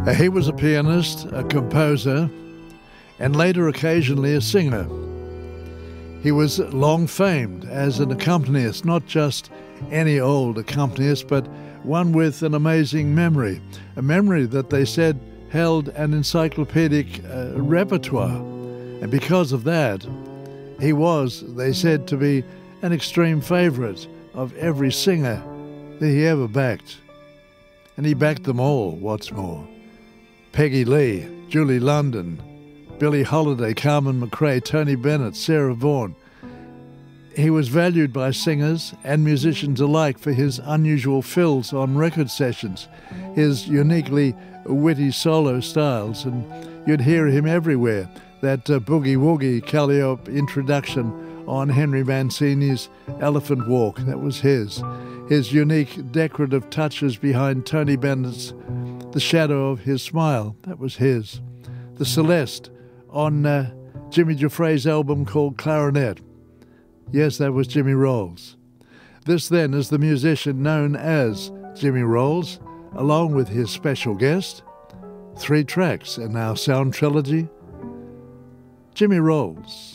He was a pianist, a composer, and later occasionally a singer. He was long famed as an accompanist, not just any old accompanist, but one with an amazing memory, a memory that they said held an encyclopedic repertoire. And because of that, he was, they said, to be an extreme favorite of every singer that he ever backed. And he backed them all, what's more. Peggy Lee, Julie London, Billie Holiday, Carmen McRae, Tony Bennett, Sarah Vaughan. He was valued by singers and musicians alike for his unusual fills on record sessions, his uniquely witty solo styles, and you'd hear him everywhere. That boogie woogie Calliope introduction on Henry Mancini's Elephant Walk, that was his. His unique decorative touches behind Tony Bennett's The Shadow of His Smile, that was his. The Celeste on Jimmy Giuffre's album called Clarinet. Yes, that was Jimmy Rolls. This then is the musician known as Jimmy Rolls, along with his special guest. 3 tracks in our sound trilogy. Jimmy Rolls.